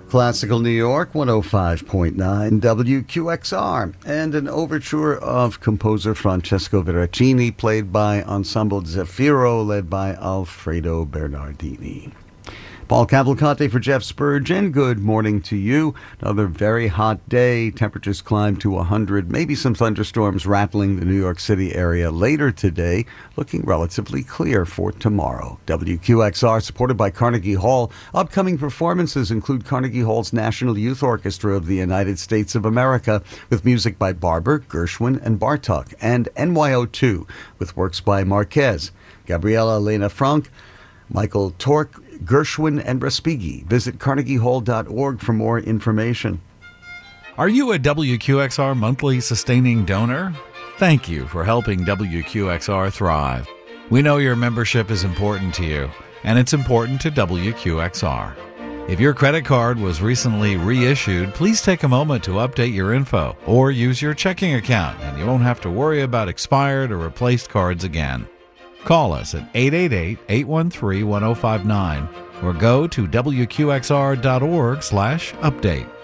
Classical New York, 105.9 WQXR, and an overture of composer Francesco Veracini, played by Ensemble Zeffiro, led by Alfredo Bernardini. Paul Cavalcante for Jeff Spurgeon. Good morning to you. Another very hot day. Temperatures climb to 100. Maybe some thunderstorms rattling the New York City area later today. Looking relatively clear for tomorrow. WQXR, supported by Carnegie Hall. Upcoming performances include Carnegie Hall's National Youth Orchestra of the United States of America, with music by Barber, Gershwin, and Bartok, and NYO2, with works by Marquez, Gabriela Lena Frank, Michael Tork, Gershwin, and Respighi. Visit carnegiehall.org for more information. Are you a WQXR monthly sustaining donor? Thank you for helping WQXR thrive. We know your membership is important to you, and it's important to WQXR. If your credit card was recently reissued, please take a moment to update your info or use your checking account, and you won't have to worry about expired or replaced cards again. Call us at 888-813-1059 or go to WQXR.org/update.